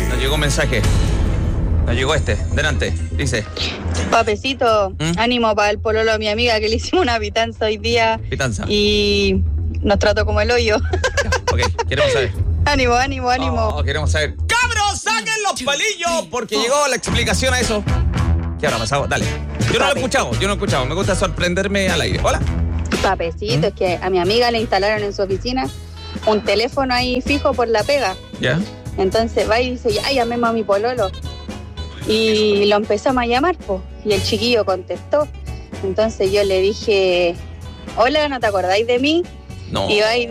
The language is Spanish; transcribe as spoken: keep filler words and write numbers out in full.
Nos llegó un mensaje. Nos llegó este. Delante. Dice. Papecito, ¿Mm? ánimo para el pololo a mi amiga que le hicimos una pitanza hoy día. Pitanza. Y nos trató como el hoyo. Ok, queremos saber. Ánimo, ánimo, ánimo. Oh, queremos saber. ¡Cabros, saquen los palillos! Porque llegó la explicación a eso. ¿Qué habrá pasado? Dale. Yo no lo he escuchado, yo no lo he escuchado. Me gusta sorprenderme al aire. Hola. Papecito, ¿Mm? es que a mi amiga le instalaron en su oficina un teléfono ahí fijo por la pega. ¿Ya? Entonces va y dice, ya llamemos a mi pololo. Y lo empezamos a llamar, po. Y el chiquillo contestó. Entonces yo le dije, hola, ¿no te acordáis de mí? No. Y va y